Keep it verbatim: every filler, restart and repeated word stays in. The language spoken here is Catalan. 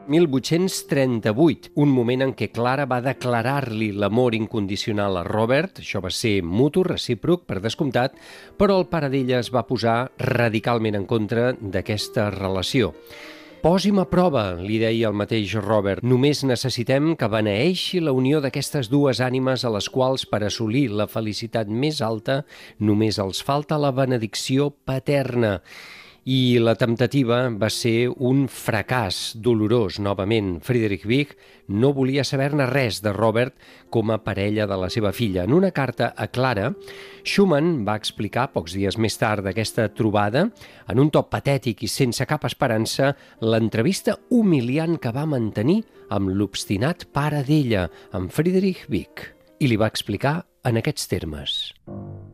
mil vuit-cents trenta-vuit, un moment en què Clara va declarar-li l'amor incondicional a Robert. Això va ser mutu, recíproc, per descomptat, però el pare d'ella es va posar radicalment en contra d'aquesta relació. Posi'm a prova, li deia el mateix Robert. Només necessitem que beneeixi la unió d'aquestes dues ànimes a les quals, per assolir la felicitat més alta, només els falta la benedicció paterna. I la temptativa va ser un fracàs dolorós, novament. Friedrich Wieck no volia saber-ne res de Robert com a parella de la seva filla. En una carta a Clara, Schumann va explicar, pocs dies més tard d'aquesta trobada, en un to patètic i sense cap esperança, l'entrevista humiliant que va mantenir amb l'obstinat pare d'ella, amb Friedrich Wieck. I li va explicar en aquests termes.